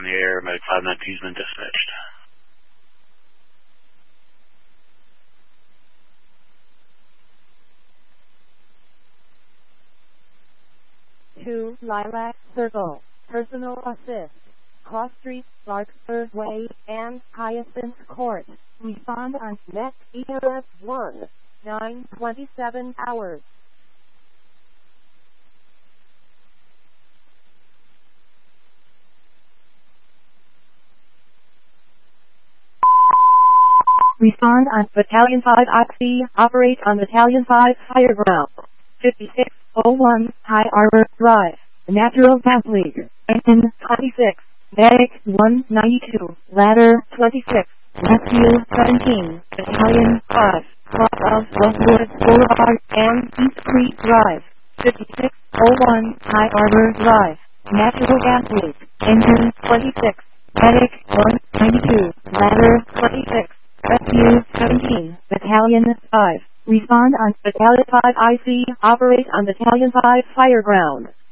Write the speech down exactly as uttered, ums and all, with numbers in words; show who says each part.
Speaker 1: the air. Medic five nine two's been dispatched.
Speaker 2: Two Lilac Circle, Personal Assist, Cross Street, Larkspur Way, and Hyacinth Court. Respond on Net E R F one, nine twenty-seven hours. Respond on Battalion five I C, operate on Battalion five Higher Ground, fifty-six oh one High Arbor Drive, Natural Gas Leak, Engine twenty-six, Medic one ninety-two, Ladder twenty-six, Rescue seventeen, Battalion five, cross of Westwood Boulevard and East Creek Drive, fifty-six oh one High Arbor Drive, Natural Gas Leak, Engine twenty-six, Medic one ninety-two, Ladder twenty-six, Rescue seventeen, Battalion five. Respond on Battalion five I C, operate on Battalion five Fire Ground.